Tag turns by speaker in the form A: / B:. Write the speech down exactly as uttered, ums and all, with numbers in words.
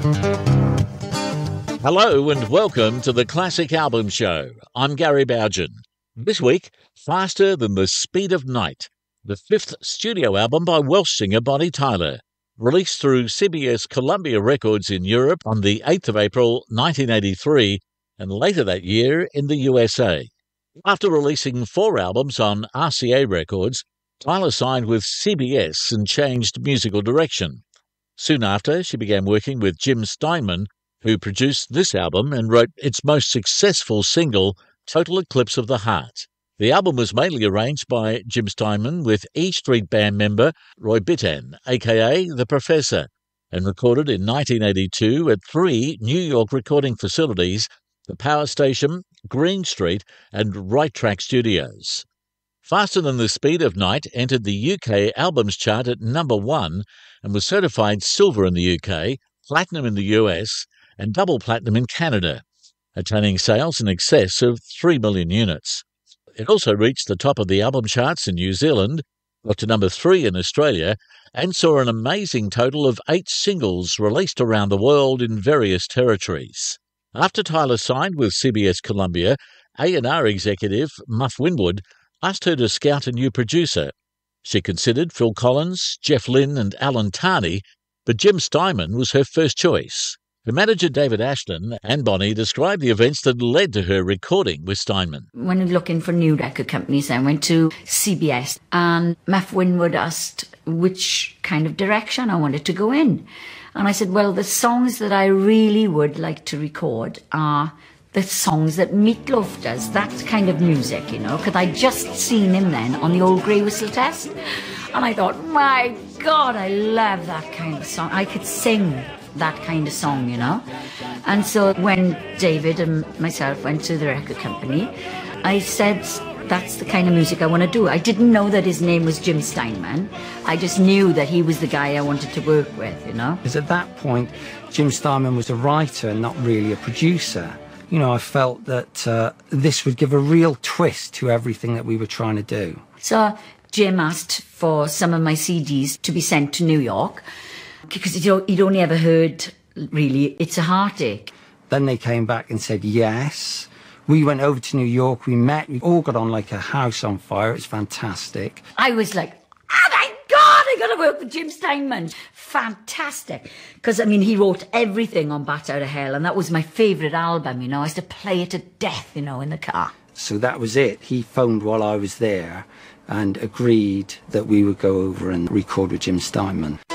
A: Hello and welcome to the Classic Album Show. I'm Gary Bougen. This week, Faster Than the Speed of Night, the fifth studio album by Welsh singer Bonnie Tyler, released through C B S Columbia Records in Europe on the eighth of April nineteen eighty-three and later that year in the U S A. After releasing four albums on R C A Records, Tyler signed with C B S and changed musical direction. Soon after, she began working with Jim Steinman, who produced this album and wrote its most successful single, Total Eclipse of the Heart. The album was mainly arranged by Jim Steinman with E Street Band member Roy Bittan, aka The Professor, and recorded in nineteen eighty-two at three New York recording facilities, the Power Station, Green Street, and Right Track Studios. Faster Than the Speed of Night entered the U K albums chart at number one and was certified silver in the U K, platinum in the U S, and double platinum in Canada, attaining sales in excess of three million units. It also reached the top of the album charts in New Zealand, got to number three in Australia, and saw an amazing total of eight singles released around the world in various territories. After Tyler signed with C B S Columbia, A and R executive Muff Winwood asked her to scout a new producer. She considered Phil Collins, Jeff Lynne and Alan Tarney, but Jim Steinman was her first choice. Her manager David Ashton and Bonnie described the events that led to her recording with Steinman.
B: When looking for new record companies, I went to C B S and Muff Winwood asked which kind of direction I wanted to go in. And I said, well, the songs that I really would like to record are the songs that Meat Loaf does, that kind of music, you know, because I'd just seen him then on the old Grey Whistle Test. And I thought, my God, I love that kind of song. I could sing that kind of song, you know. And so when David and myself went to the record company, I said, that's the kind of music I want to do. I didn't know that his name was Jim Steinman. I just knew that he was the guy I wanted to work with, you know.
C: Because at that point, Jim Steinman was a writer and not really a producer. You know, I felt that uh, this would give a real twist to everything that we were trying to do.
B: So Jim asked for some of my C Ds to be sent to New York, because he'd only ever heard, really, It's a Heartache.
C: Then they came back and said yes. We went over to New York, we met, we all got on like a house on fire. It was fantastic.
B: I was like, oh my God, I got to work with Jim Steinman. Fantastic. Because, I mean, he wrote everything on Bat Out of Hell, and that was my favourite album, you know. I used to play it to death, you know, in the car.
C: So that was it. He phoned while I was there and agreed that we would go over and record with Jim Steinman.